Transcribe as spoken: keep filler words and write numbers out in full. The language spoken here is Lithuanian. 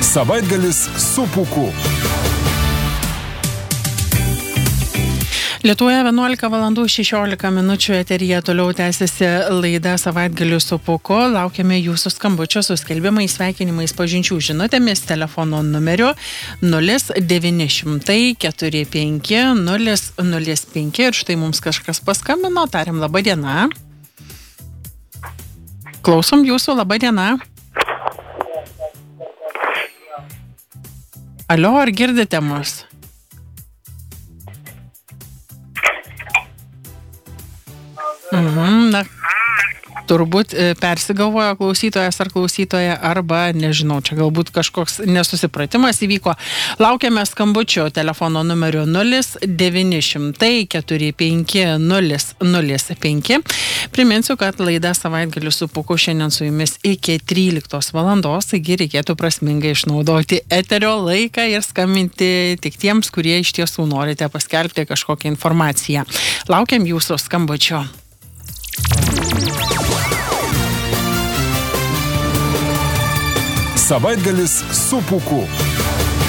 Savaitgalis su pūku. Lietuvoje vienuolika valandų šešiolika minučių eteryje toliau tęsiasi laida Savaitgalis su pūku. Laukiame jūsų skambučio su skelbimais, sveikinimais, pažinčių žinutėmis, telefono numeriu nulis devyni šimtai keturi penki nulis nulis penki. Ir štai mums kažkas paskambino, tariam laba diena. Klausom jūsų, laba diena. Alio, ar girdite mus? Mhm, na, turbūt persigalvojo klausytojas ar klausytoja, arba, nežinau, čia galbūt kažkoks nesusipratimas įvyko. Laukiame skambučio telefono numeriu nulis devyni šimtai keturi penki nulis nulis penki. Priminsiu, kad laida Savaitgalis su pūku šiandien su jumis iki tryliktos valandos, taigi reikėtų prasmingai išnaudoti eterio laiką ir skambinti tik tiems, kurie iš tiesų norite paskelbti kažkokią informaciją. Laukiam jūsų skambučio. Savaitgalis su pūku.